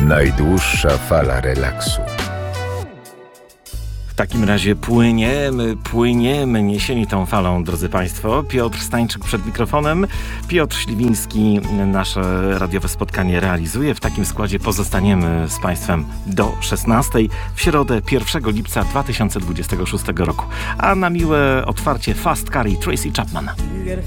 Najdłuższa fala relaksu. W takim razie płyniemy niesieni tą falą, drodzy Państwo. Piotr Stańczyk przed mikrofonem, Piotr Śliwiński nasze radiowe spotkanie realizuje. W takim składzie pozostaniemy z Państwem do 16 w środę 1 lipca 2026 roku. A na miłe otwarcie Fast Car i Tracy Chapman.